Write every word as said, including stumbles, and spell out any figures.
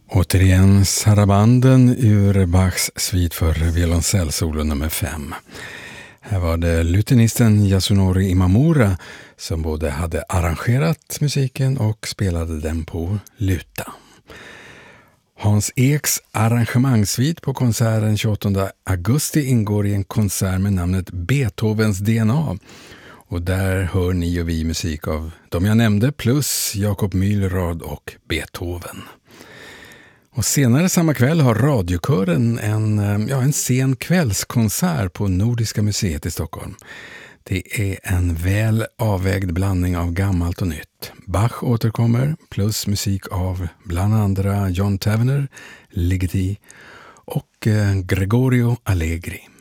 Återigen sarabanden ur Bachs svit för violoncellsolo nummer fem. Här var det lutenisten Yasunori Imamura som både arrangerat arrangerat musiken och spelade den på luta. Hans Eks arrangemangssvit på konserten tjugoåttonde augusti ingår i en konsert med namnet Beethovens D N A. Och där hör ni och vi musik av de jag nämnde plus Jakob Mühlrad och Beethoven. Och senare samma kväll har radiokören en, ja, en sen kvällskonsert på Nordiska museet i Stockholm. Det är en väl avvägd blandning av gammalt och nytt. Bach återkommer plus musik av bland andra John Tavener, Ligeti och Gregorio Allegri.